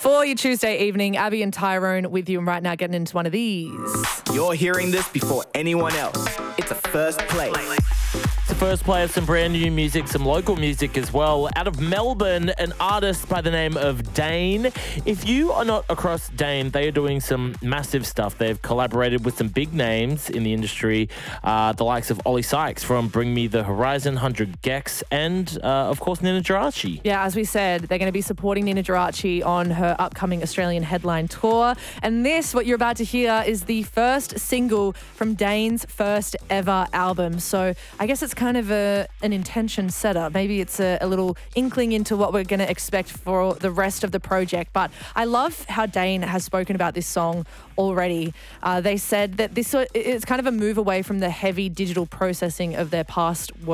For your Tuesday evening, Abby and Tyrone with you, and right now getting into one of these. You're hearing this before anyone else. It's a first play. It's the first play of some brand new music, some local music as well. Out of Melbourne, an artist by the name of Dane. If you are not across Dane, they are doing some massive stuff. They've collaborated with some big names in the industry, the likes of Ollie Sykes from Bring Me the Horizon, 100 Gex, and of course Nina Geraci. Yeah, as we said, they're going to be supporting Nina Geraci on her upcoming Australian headline tour. And this, what you're about to hear, is the first single from Dane's first ever album. So I guess it's kind of an intention setter. Maybe it's a little inkling into what we're going to expect for the rest of the project. But I love how Dane has spoken about this song already. They said that this is kind of a move away from the heavy digital processing of their past work.